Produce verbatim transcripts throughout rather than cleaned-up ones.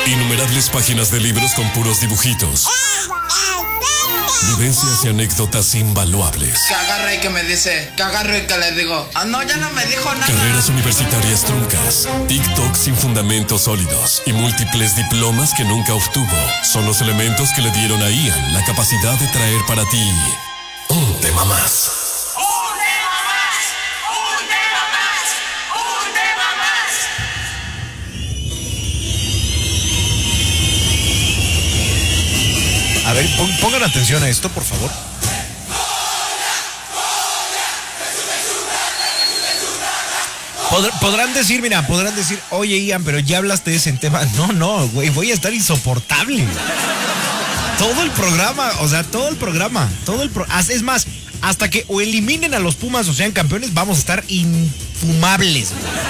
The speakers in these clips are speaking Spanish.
Innumerables páginas de libros con puros dibujitos. Vivencias y anécdotas invaluables. Que agarre y que me dice, que agarre y que le digo, ah, no, ya no me dijo nada. Carreras universitarias truncas, TikTok sin fundamentos sólidos y múltiples diplomas que nunca obtuvo son los elementos que le dieron a Ian la capacidad de traer para ti un tema más. Un tema más, un tema más, un tema más. A ver, pon, pongan atención a esto, por favor. Pod, podrán decir, mira, podrán decir, oye, Ian, pero ya hablaste de ese tema. No, no, güey, voy a estar insoportable. Todo el programa, o sea, todo el programa, todo el pro, es más, hasta que o eliminen a los Pumas o sean campeones, vamos a estar infumables.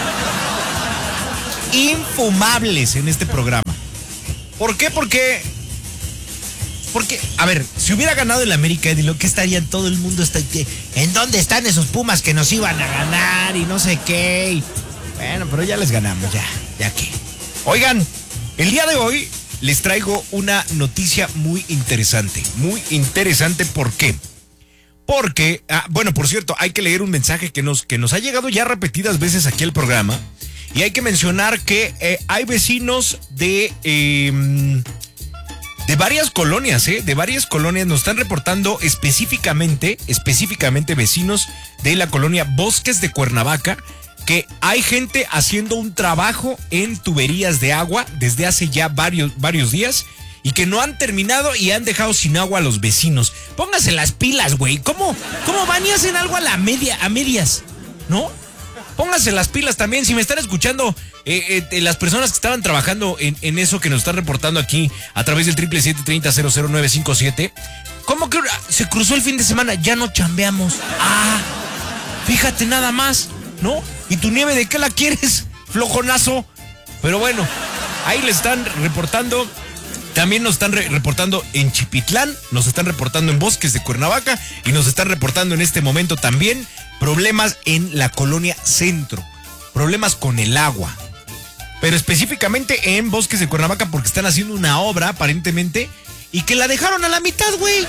Güey. Infumables en este programa. ¿Por qué? Porque... Porque, a ver, si hubiera ganado el América, Edilo, ¿qué estarían todo el mundo? Está, ¿en dónde están esos Pumas que nos iban a ganar y no sé qué? Y, bueno, pero ya les ganamos, ya, ya que. Oigan, el día de hoy les traigo una noticia muy interesante, muy interesante, ¿por qué? Porque, ah, bueno, por cierto, hay que leer un mensaje que nos, que nos ha llegado ya repetidas veces aquí al programa, y hay que mencionar que eh, hay vecinos de... Eh, De varias colonias, ¿eh? De varias colonias nos están reportando específicamente, específicamente vecinos de la colonia Bosques de Cuernavaca, que hay gente haciendo un trabajo en tuberías de agua desde hace ya varios, varios días y que no han terminado y han dejado sin agua a los vecinos. Pónganse las pilas, güey. ¿Cómo, cómo van y hacen algo a la media, a medias? ¿No? Pónganse las pilas también. Si me están escuchando eh, eh, las personas que estaban trabajando en, en eso que nos están reportando aquí a través del triple siete treinta cero cero nueve cinco siete. ¿Cómo que se cruzó el fin de semana? Ya no chambeamos. Ah, fíjate nada más, ¿no? ¿Y tu nieve de qué la quieres, flojonazo? Pero bueno, ahí le están reportando. También nos están re reportando en Chipitlán, nos están reportando en Bosques de Cuernavaca y nos están reportando en este momento también problemas en la colonia Centro, problemas con el agua, pero específicamente en Bosques de Cuernavaca porque están haciendo una obra aparentemente y que la dejaron a la mitad, güey.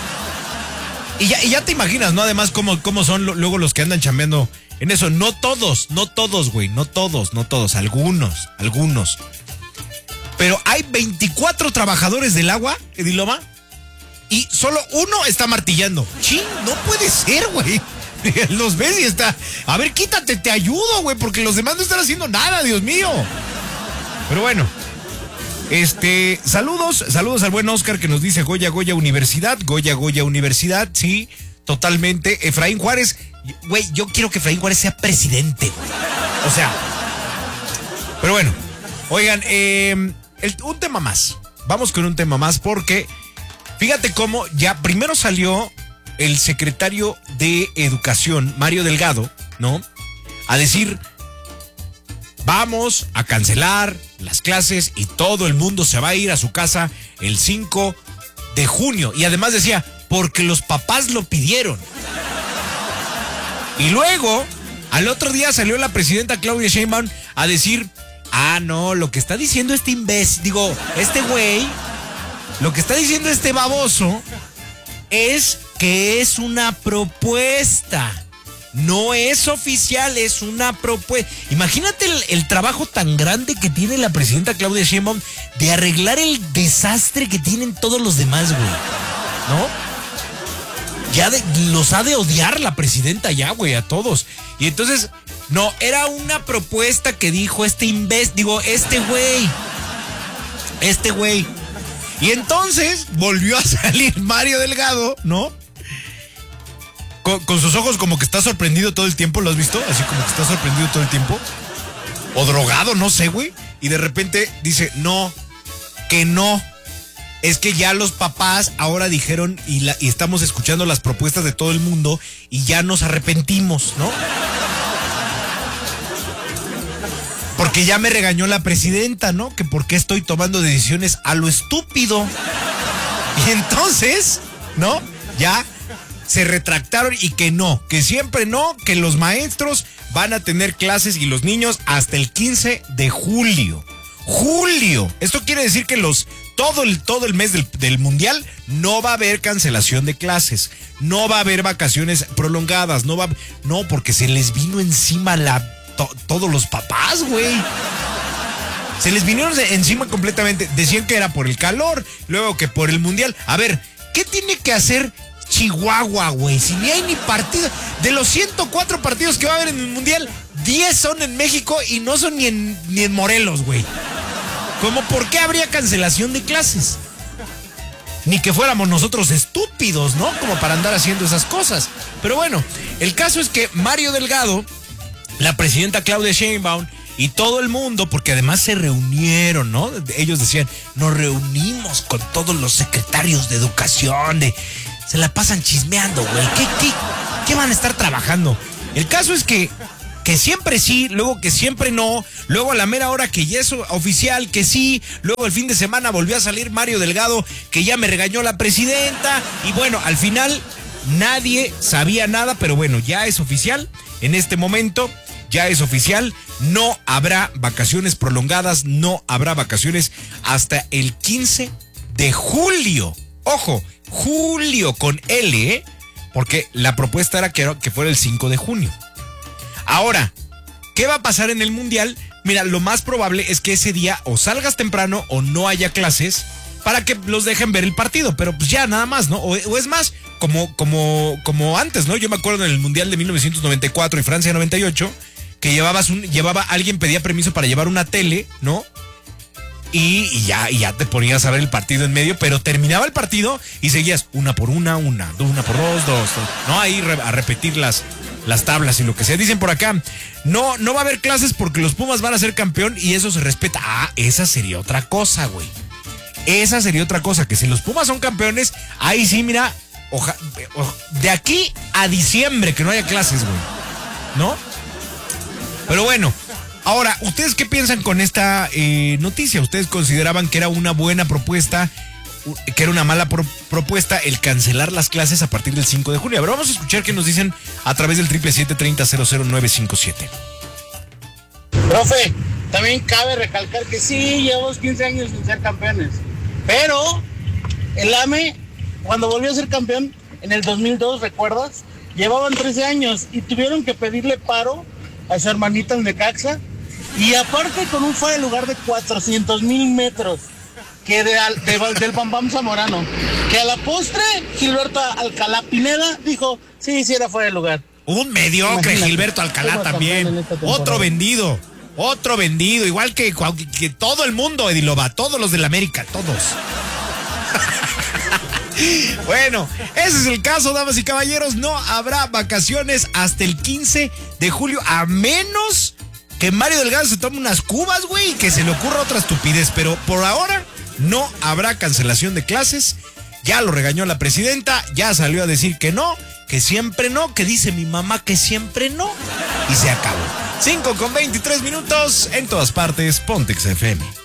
Y ya, y ya te imaginas, ¿no? Además, cómo, cómo son lo, luego los que andan chambeando en eso. No todos, no todos, güey, no todos, no todos, algunos, algunos. Pero hay veinticuatro trabajadores del agua, Ediloma, y solo uno está martillando. ¡Chin! No puede ser, güey. Los ves y está... A ver, quítate, te ayudo, güey, porque los demás no están haciendo nada, Dios mío. Pero bueno, este... Saludos, saludos al buen Oscar que nos dice Goya, Goya Universidad, Goya, Goya Universidad, sí, totalmente. Efraín Juárez, güey, yo quiero que Efraín Juárez sea presidente, güey. O sea... Pero bueno, oigan, eh... El, un tema más, vamos con un tema más porque fíjate cómo ya primero salió el secretario de Educación, Mario Delgado, ¿no? A decir, vamos a cancelar las clases y todo el mundo se va a ir a su casa el cinco de junio. Y además decía, porque los papás lo pidieron. Y luego, al otro día salió la presidenta Claudia Sheinbaum a decir... Ah, no, lo que está diciendo este imbécil, digo, este güey, lo que está diciendo este baboso es que es una propuesta, no es oficial, es una propuesta. Imagínate el, el trabajo tan grande que tiene la presidenta Claudia Sheinbaum de arreglar el desastre que tienen todos los demás, güey, ¿no? Ya de, los ha de odiar la presidenta ya, güey, a todos. Y entonces... No, era una propuesta que dijo este imbécil, digo, este güey, este güey. Y entonces volvió a salir Mario Delgado, ¿no? Con, con sus ojos como que está sorprendido todo el tiempo, ¿lo has visto? Así como que está sorprendido todo el tiempo. O drogado, no sé, güey. Y de repente dice, no, que no. Es que ya los papás ahora dijeron y, la, y estamos escuchando las propuestas de todo el mundo y ya nos arrepentimos, ¿no? Porque ya me regañó la presidenta, ¿no? Que por qué estoy tomando decisiones a lo estúpido. Y entonces, ¿no? Ya se retractaron y que no, que siempre no, que los maestros van a tener clases y los niños hasta el quince de julio. julio. Esto quiere decir que los todo el, todo el mes del, del mundial no va a haber cancelación de clases, no va a haber vacaciones prolongadas, no va, no, porque se les vino encima la to, todos los papás, güey. Se les vinieron encima completamente. Decían que era por el calor, luego que por el mundial. A ver, ¿qué tiene que hacer Chihuahua, güey? Si ni hay ni partido. De los ciento cuatro partidos que va a haber en el mundial, diez son en México y no son ni en, ni en Morelos, güey. ¿Cómo por qué habría cancelación de clases? Ni que fuéramos nosotros estúpidos, ¿no? Como para andar haciendo esas cosas. Pero bueno, el caso es que Mario Delgado, la presidenta Claudia Sheinbaum y todo el mundo, porque además se reunieron, ¿no? Ellos decían, nos reunimos con todos los secretarios de educación, de... Se la pasan chismeando, güey. ¿Qué, qué, ¿Qué van a estar trabajando? El caso es que, que siempre sí, luego que siempre no, luego a la mera hora que ya es oficial que sí, luego el fin de semana volvió a salir Mario Delgado, que ya me regañó la presidenta, y bueno, al final nadie sabía nada, pero bueno, ya es oficial, en este momento ya es oficial, no habrá vacaciones prolongadas, no habrá vacaciones hasta el quince de julio. Ojo, julio con L, ¿eh? Porque la propuesta era que, que fuera el cinco de junio. Ahora, ¿qué va a pasar en el mundial? Mira, lo más probable es que ese día o salgas temprano o no haya clases para que los dejen ver el partido, pero pues ya nada más, ¿no? O, o es más, como, como, como antes, ¿no? Yo me acuerdo en el mundial de mil novecientos noventa y cuatro y Francia noventa y ocho, que llevabas un, llevaba, alguien pedía permiso para llevar una tele, ¿no? Y, y, ya, y ya te ponías a ver el partido en medio, pero terminaba el partido y seguías una por una, una, una por dos, dos, dos. No, ahí re, a repetir las, las tablas y lo que sea. Dicen por acá, no, no va a haber clases porque los Pumas van a ser campeón y eso se respeta. Ah, esa sería otra cosa, güey. Esa sería otra cosa, que si los Pumas son campeones, ahí sí, mira, oja, oja, de aquí a diciembre que no haya clases, güey. ¿No? Pero bueno. Ahora, ¿ustedes qué piensan con esta eh, noticia? ¿Ustedes consideraban que era una buena propuesta, que era una mala pro propuesta el cancelar las clases a partir del cinco de junio? A ver, vamos a escuchar qué nos dicen a través del triple siete treinta cero cero nueve cinco siete. Profe, también cabe recalcar que sí, llevamos quince años sin ser campeones, pero el A M E, cuando volvió a ser campeón en el dos mil dos, ¿recuerdas? Llevaban trece años y tuvieron que pedirle paro a su hermanita en Necaxa. Y aparte con un fuera de lugar de cuatrocientos mil metros, que de, de, del Bam Bam Zamorano, que a la postre Gilberto Alcalá Pineda dijo, sí, sí era fuera de lugar. Un mediocre. Imagínate, Gilberto Alcalá también, otro vendido, otro vendido, igual que, que todo el mundo, Ediloba, todos los del América, todos. Bueno, ese es el caso, damas y caballeros, no habrá vacaciones hasta el quince de julio, a menos que Mario Delgado se tome unas cubas, güey, y que se le ocurra otra estupidez, pero por ahora no habrá cancelación de clases. Ya lo regañó la presidenta, ya salió a decir que no, que siempre no, que dice mi mamá que siempre no, y se acabó. cinco con veintitrés minutos, en todas partes, Pontex F M.